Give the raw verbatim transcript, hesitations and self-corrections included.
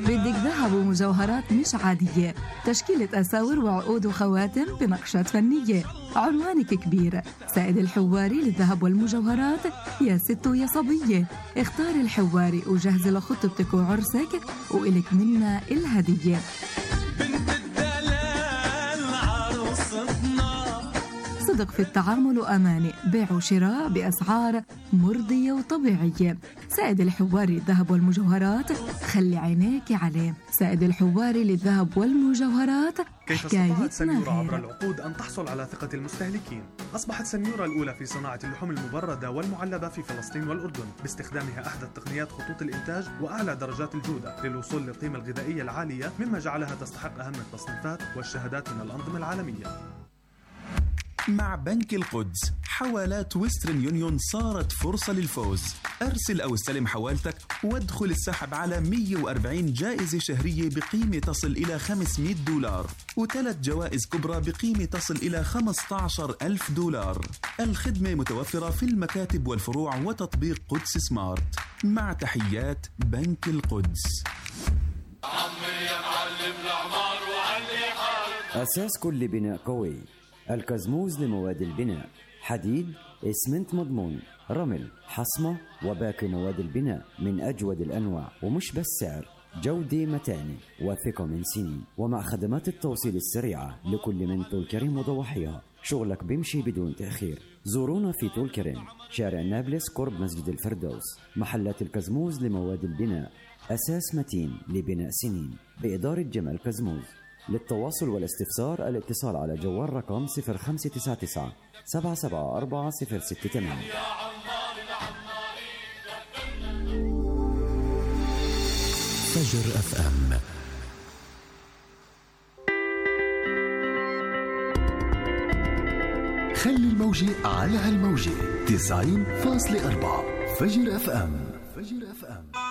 بدك ذهب ومجوهرات مش عادية، تشكيلة أساور وعقود وخواتم بنقشات فنية. عنوانك كبير، سائد الحواري للذهب والمجوهرات. يا ست ويا صبية، اختاري الحواري وجهزي لخطبتك وعرسك وإلك منا الهدية. صدق في التعامل وأمانة، بيع وشراء بأسعار مرضية وطبيعية. سائد الحواري للذهب والمجوهرات، خلي عينيك عليه. سائد الحواري للذهب والمجوهرات. كيف استطاعت سنيورا عبر العقود أن تحصل على ثقة المستهلكين؟ أصبحت سنيورا الأولى في صناعة اللحوم المبردة والمعلبة في فلسطين والأردن باستخدامها أحدث تقنيات خطوط الإنتاج وأعلى درجات الجودة للوصول للقيمة الغذائية العالية، مما جعلها تستحق أهم التصنيفات والشهادات من الأنظمة العالمية. مع بنك القدس حوالات ويسترن يونيون صارت فرصة للفوز. أرسل أو استلم حوالتك وادخل السحب على مئة وأربعين جائزة شهرية بقيمة تصل إلى خمسمئة دولار وثلاث جوائز كبرى بقيمة تصل إلى خمسة عشر ألف دولار. الخدمة متوفرة في المكاتب والفروع وتطبيق قدس سمارت. مع تحيات بنك القدس. أساس كل بناء قوي الكزموز لمواد البناء، حديد، اسمنت مضمون، رمل، حصمة وباقي مواد البناء من أجود الأنواع. ومش بس سعر، جودة متانة وثقة من سنين، ومع خدمات التوصيل السريعة لكل من طول كريم وضواحيها. شغلك بيمشي بدون تأخير. زورونا في طول كريم، شارع نابلس قرب مسجد الفردوس. محلات الكزموز لمواد البناء، أساس متين لبناء سنين، بإدارة جمال كزموز. للتواصل والاستفسار الاتصال على جوال رقم صفر خمسة تسعة تسعة سبعة سبعة أربعة صفر ستة ثمانية. فجر اف ام. خلي الموجة على هالموجة تسعين فاصلة أربعة. فجر اف ام. فجر اف ام.